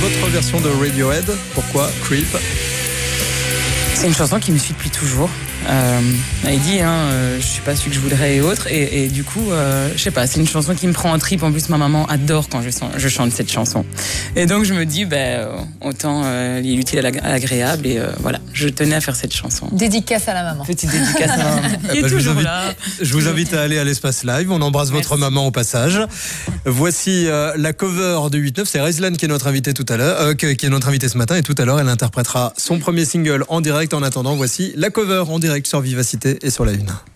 votre version de Radiohead. Pourquoi Creep? C'est une chanson qui me suit depuis toujours. Il dit, je suis pas celui que je voudrais et autres. Et du coup, je sais pas, c'est une chanson qui me prend en trip. En plus, ma maman adore quand je chante cette chanson. Et donc, je me dis, autant lier l'utile à l'agréable. Et voilà, je tenais à faire cette chanson. Dédicace à la maman. Petite dédicace à ma maman. Qui est toujours là. Je vous invite à aller à l'Espace Live. On embrasse votre maman au passage. Voici la cover de 8-9. C'est Rezlan qui est notre invité tout à l'heure, qui est notre invité ce matin. Et tout à l'heure, elle interprétera son premier single en direct. En attendant, voici la cover en direct sur Vivacité et sur La Une.